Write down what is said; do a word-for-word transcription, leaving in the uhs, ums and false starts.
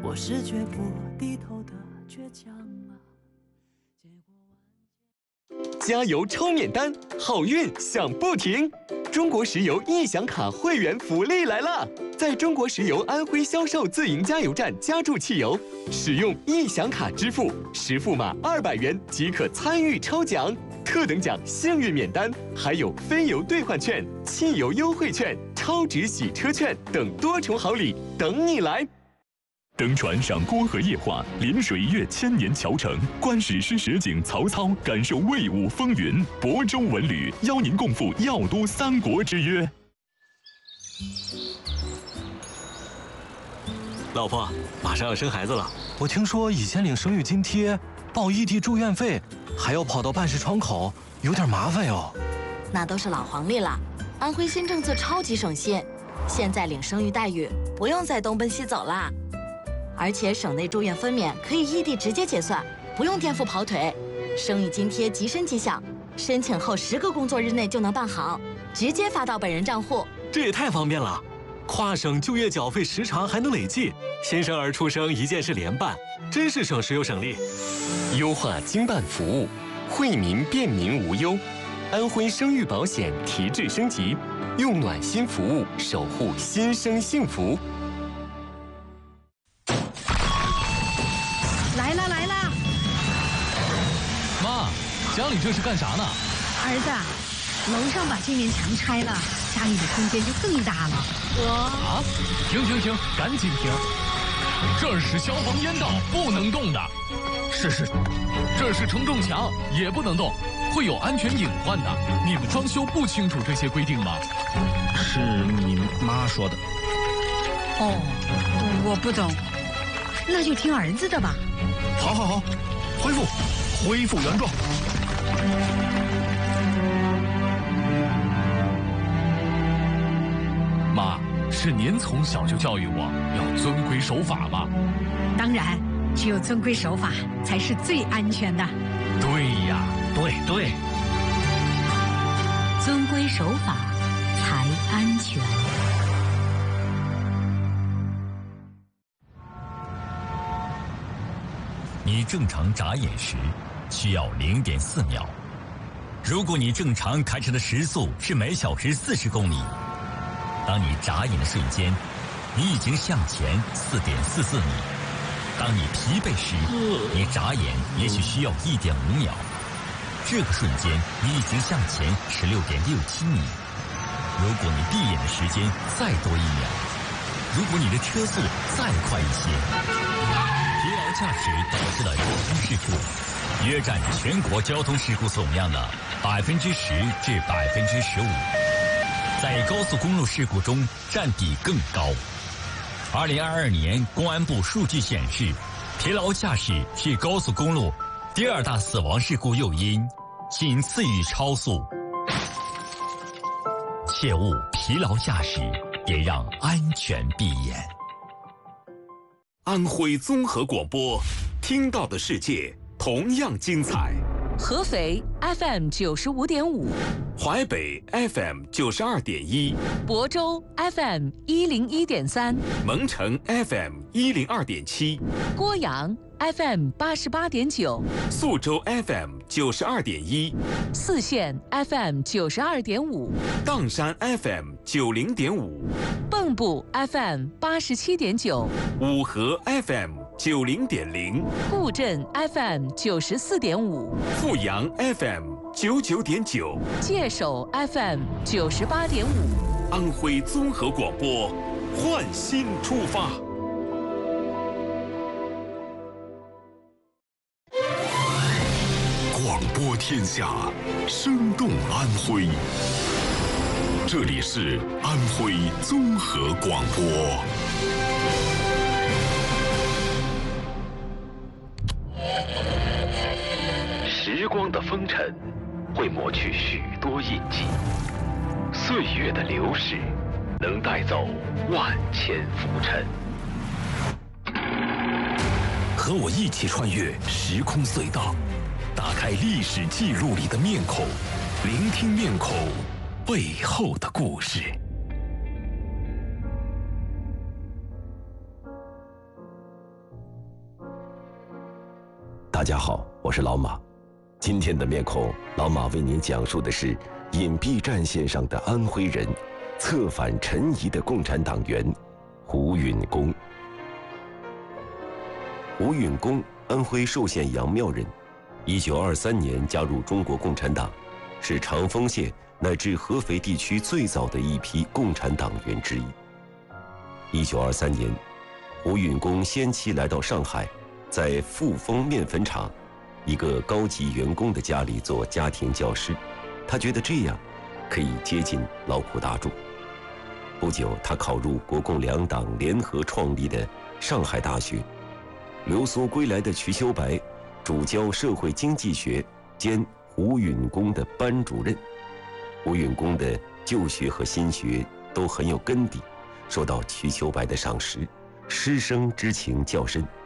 我是绝不低头的倔强啊。 加油抽免单，好运享不停！中国石油易享卡会员福利来了！在中国石油安徽销售自营加油站加注汽油，使用易享卡支付，实付码二百元即可参与抽奖，特等奖幸运免单，还有非油兑换券、汽油优惠券、超值洗车券等多重好礼等你来！ 登船赏郭河夜话，临水阅千年桥城，观史诗实景曹操，感受魏武风云。亳州文旅邀您共赴药都三国之约。 老婆，马上要生孩子了，我听说以前领生育津贴、报异地住院费，还要跑到办事窗口，有点麻烦哟。 那都是老黄历了，安徽新政策超级省心，现在领生育待遇不用再东奔西走啦。而且省内住院分娩可以异地直接结算，不用颠覆跑腿。生育津贴即申即享，申请后十个工作日内就能办好，直接发到本人账户。 这也太方便了！跨省就业缴费时长还能累计，新生儿出生一件事联办，真是省时又省力。 优化经办服务，惠民便民无忧。安徽生育保险提质升级，用暖心服务守护新生幸福。 来啦来啦！ 妈，家里这是干啥呢？ 儿子，楼上把这面墙拆了，家里的空间就更大了。我啊！停停停，赶紧停！这儿是消防烟道，不能动的。是是，这是承重墙，也不能动，会有安全隐患的。你们装修不清楚这些规定吗？ 是你妈说的。 哦，我不懂，那就听儿子的吧。 好好好，恢复，恢复原状。 妈，是您从小就教育我要遵规守法吗？ 当然，只有遵规守法才是最安全的。 对呀， 对对， 遵规守法才安全。 你正常眨眼时需要零点四秒。如果你正常开车的时速是每小时四十公里，当你眨眼的瞬间，你已经向前四点四四米。当你疲惫时，你眨眼也许需要一点五秒。这个瞬间，你已经向前十六点六七米。如果你闭眼的时间再多一秒，如果你的车速再快一些，疲劳驾驶导致的交通事故，约占全国交通事故总量的百分之十至百分之十五，在高速公路事故中占比更高。二零二二年公安部数据显示，疲劳驾驶是高速公路第二大死亡事故诱因，仅次于超速。切勿疲劳驾驶，别让安全闭眼。 安徽综合广播，听到的世界同样精彩。 合肥 F M 九十五点五， 淮北 F M 九十二点一， 亳州 F M 一零一点三， 蒙城 F M 一零二点七， 郭阳 F M 八十八点九， 宿州 F M 九十二点一， 泗县 F M 九十二点五， 砀山 F M 九零点五， 蚌埠 F M 八十七点九， 五河 F M 九零点零， 固镇 F M 九十四点五， 阜阳 F M 九九点九， 界首 F M 九十八点五。 安徽综合广播，焕新出发。 广播天下，生动安徽。这里是安徽综合广播。 时光的风尘会抹去许多印记，岁月的流逝能带走万千浮尘。 和我一起穿越时空隧道，打开历史记录里的面孔，聆听面孔背后的故事。 大家好，我是老马。今天的面孔，老马为您讲述的是隐蔽战线上的安徽人，策反陈仪的共产党员胡允恭。胡允恭，安徽寿县杨庙人，一九二三年加入中国共产党，是长丰县乃至合肥地区最早的一批共产党员之一。一九二三年，胡允恭先期来到上海，在富丰面粉厂一个高级员工的家里做家庭教师，他觉得这样可以接近劳苦大众。不久，他考入国共两党联合创立的上海大学，留苏归来的瞿秋白主教社会经济学兼胡允恭的班主任。胡允恭的旧学和新学都很有根底，受到瞿秋白的赏识，师生之情较深。